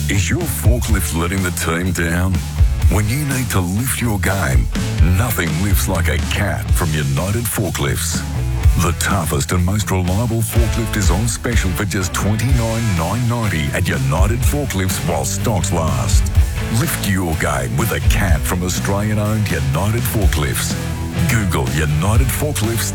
Is your forklift letting the team down? When you need to lift your game, nothing lifts like a cat from United Forklifts. The toughest and most reliable forklift is on special for just $29,990 at United Forklifts while stocks last. Lift your game with a cat from Australian-owned United Forklifts. Google United Forklifts